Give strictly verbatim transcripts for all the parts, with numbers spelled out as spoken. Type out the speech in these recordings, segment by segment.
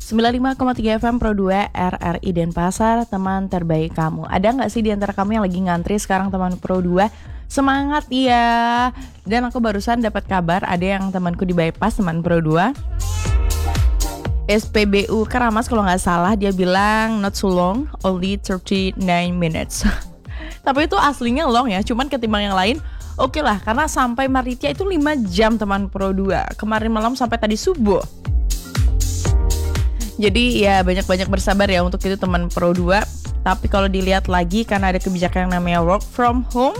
sembilan puluh lima koma tiga F M Pro dua R R I Denpasar, teman terbaik kamu. Ada nggak sih di antara kamu yang lagi ngantri sekarang teman Pro dua? Semangat ya. Dan aku barusan dapat kabar ada yang temanku di bypass teman Pro dua. S P B U Keramas kalau nggak salah, dia bilang not so long, only thirty-nine minutes. Tapi itu aslinya long ya, cuman ketimbang yang lain oke okay lah, karena sampai Maritia itu lima jam teman Pro dua. Kemarin malam sampai tadi subuh. Jadi ya banyak-banyak bersabar ya untuk itu teman Pro dua. Tapi kalau dilihat lagi karena ada kebijakan yang namanya work from home,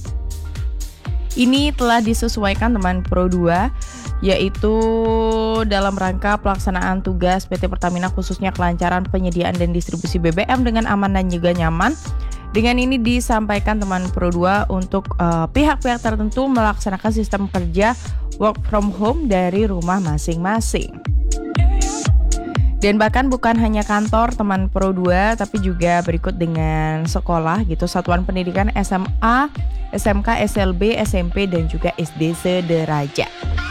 ini telah disesuaikan teman Pro dua, yaitu dalam rangka pelaksanaan tugas P T Pertamina khususnya kelancaran penyediaan dan distribusi B B M dengan aman dan juga nyaman. Dengan ini disampaikan teman Pro dua untuk uh, pihak-pihak tertentu melaksanakan sistem kerja work from home dari rumah masing-masing. Dan bahkan bukan hanya kantor teman Pro dua, tapi juga berikut dengan sekolah gitu, satuan pendidikan S M A, S M K, S L B, S M P, dan juga S D sederajat.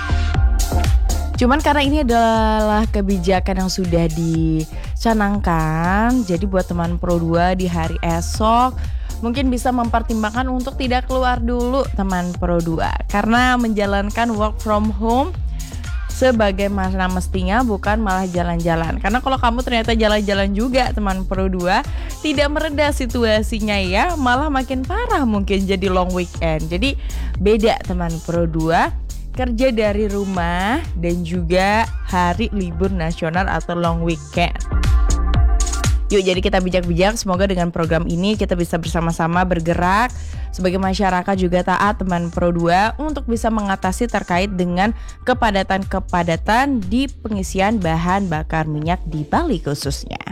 Cuman karena ini adalah kebijakan yang sudah dicanangkan, jadi buat teman Pro dua di hari esok mungkin bisa mempertimbangkan untuk tidak keluar dulu teman Pro dua, karena menjalankan work from home sebagaimana mestinya, bukan malah jalan-jalan. Karena kalau kamu ternyata jalan-jalan juga teman Pro dua, tidak mereda situasinya ya, malah makin parah mungkin jadi long weekend. Jadi beda teman Pro dua, kerja dari rumah dan juga hari libur nasional atau long weekend. Yuk, jadi kita bijak-bijak, semoga dengan program ini kita bisa bersama-sama bergerak sebagai masyarakat juga taat teman Pro dua untuk bisa mengatasi terkait dengan kepadatan-kepadatan di pengisian bahan bakar minyak di Bali khususnya.